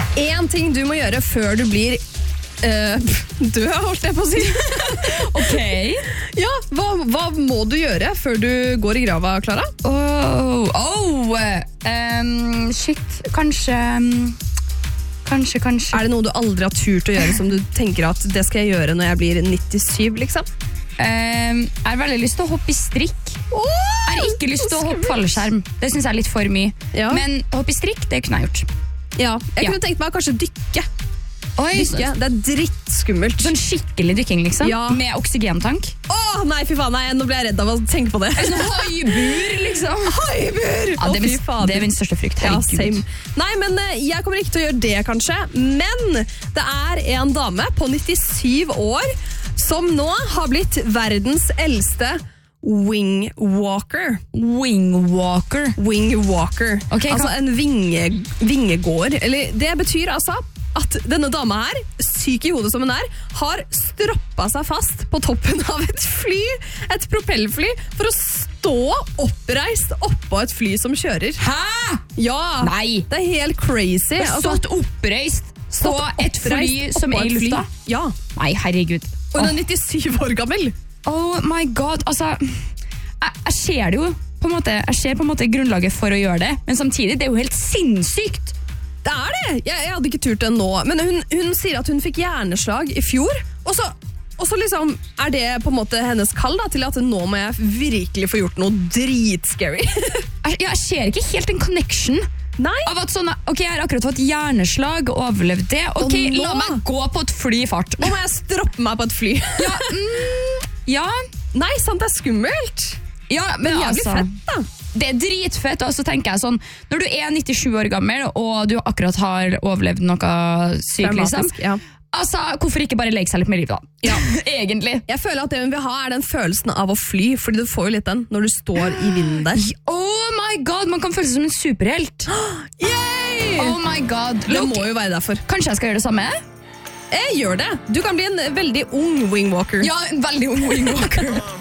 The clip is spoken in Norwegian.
En ting du må gjøre før du blir død, holdt jeg på å si. Ok. Ja, hva må du gjøre før du går i grava, Clara? Shit, kanskje. Er det noe du aldri har turt å gjøre som du tenker at det skal jeg gjøre når jeg blir 97, liksom? Jeg har veldig lyst til å hoppe i strikk. Jeg har ikke lyst til å hoppe fallskjerm. Det synes jeg er litt for mye. Ja. Men hoppe i strikk, det kunne jeg gjort. Ja, jeg kunne tenkt meg å kanskje dykke. Oi, Det er drittskummelt. sånn skikkelig dykking, liksom? Ja. Med oksygentank? Nei, fy faen, nå ble jeg redd av å tenke på det. Sånn haibur, liksom? Haibur! Ja, det er min største frykt. Ja, Herregud. same. Nei, men jeg kommer ikke til å gjøre det, kanskje. Men det er en dame på 97 år som nå har blitt verdens eldste wingwalker. Wingwalker. Wingwalker. Ok, altså en vingegåer. Eller, det betyr altså at denne dama her, syk i hodet som hun er, har stroppa seg fast på toppen av et fly, et propellfly, for å stå oppreist oppå et fly som kjører. Hæ? Ja, Nei. det er helt crazy. Stått oppreist på et fly som er i lufta? Ja, Nei, herregud. og hun er 97 år gammel. Oh my god, altså jeg ser det jo på en måte. Jeg ser på en måte grunnlaget for å gjøre det, men samtidig, det er jo helt sinnssykt. Det er det! Jeg hadde ikke turt det nå, men hun sier at hun fikk hjerneslag i fjor, og så liksom er det på en måte hennes kall da, til at nå må jeg virkelig få gjort noe dritscary. Jeg ser ikke helt en connection. Nei. Av at sånn, ok, jeg har akkurat fått hjerneslag og overlevd det. Ok, Og nå- la meg gå på et fly i fart. Nå må jeg stroppe meg på et fly. Ja, Nei, sant, det er skummelt. ja, men Jævlig altså, fett da. det er dritfett, og så tenker jeg sånn, når du er 97 år gammel, og du akkurat har overlevd noe sykt, liksom, Traumatisk, ja. altså, hvorfor ikke bare leke seg litt med livet da? Ja. Egentlig. Jeg føler at det hun vil ha er den følelsen av å fly, fordi du får jo litt den når du står i vinden der. Oh my god, man kan føle seg som en superhelt. Yay! Oh my god. Det Look, må jo være derfor. kanskje jeg skal gjøre det samme? Gjør det. Du kan bli en veldig ung wingwalker. Ja, en veldig ung wingwalker.